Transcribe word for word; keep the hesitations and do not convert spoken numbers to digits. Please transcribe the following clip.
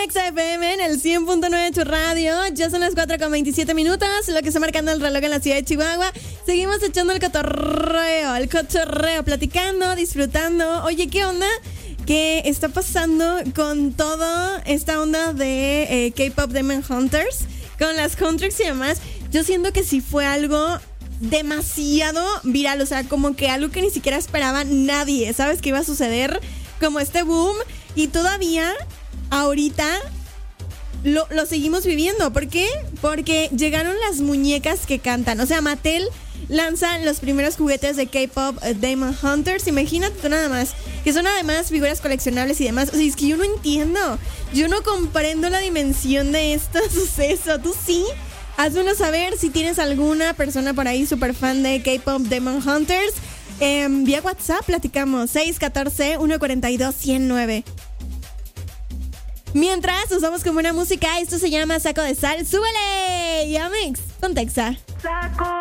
Exa F M en el cien punto nueve de tu radio. Ya son las cuatro con veintisiete minutos, lo que está marcando el reloj en la ciudad de Chihuahua. Seguimos echando el cotorreo, el cotorreo, platicando, disfrutando. Oye, ¿qué onda? ¿Qué está pasando con toda esta onda de eh, K-Pop Demon Hunters? Con las Huntrix y demás. Yo siento que sí fue algo demasiado viral, o sea, como que algo que ni siquiera esperaba nadie, ¿sabes? Que iba a suceder como este boom, y todavía ahorita lo, lo seguimos viviendo. ¿Por qué? Porque llegaron las muñecas que cantan, o sea, Mattel lanza los primeros juguetes de K-Pop uh, Demon Hunters. Imagínate tú nada más, que son además figuras coleccionables y demás. O sea, es que yo no entiendo, yo no comprendo la dimensión de este suceso. ¿Tú sí? Házmelo saber si tienes alguna persona por ahí súper fan de K-Pop Demon Hunters. Eh, vía WhatsApp platicamos seis uno cuatro, uno cuatro dos, uno cero nueve. Mientras nos vamos con buena música, esto se llama Saco de Sal. ¡Súbele! Y Amix, con Texa. Saco